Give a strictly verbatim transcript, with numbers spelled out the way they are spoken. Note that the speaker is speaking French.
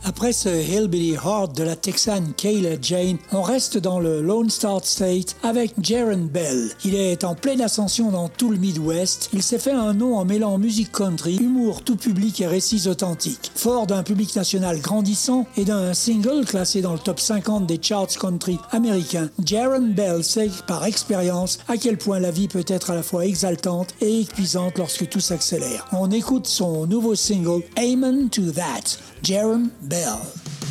Après ce Hillbilly Heart de la Texane Kayla Jane, on reste dans le Lone Star State avec Jaron Bell. Il est en pleine ascension dans tout le Midwest. Il s'est fait un nom en mêlant musique country, humour tout public et récits authentiques. Fort d'un public national grandissant et d'un single classé dans le top cinquante des charts country américains, Jaron Bell sait par expérience à quel point la vie peut être à la fois exaltante et épuisante lorsque tout s'accélère. On écoute son nouveau single Amen to That, Jaron Bell.